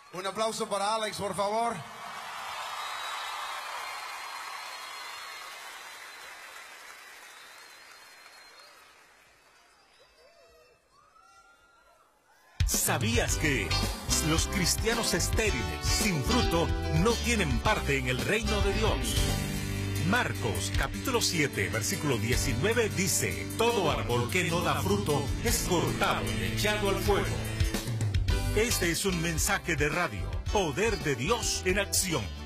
Un aplauso para Alex, por favor. ¿Sabías que los cristianos estériles, sin fruto, no tienen parte en el reino de Dios? Marcos, capítulo 7, versículo 19 dice: todo árbol que no da fruto es cortado y echado al fuego. Este es un mensaje de radio, Poder de Dios en acción.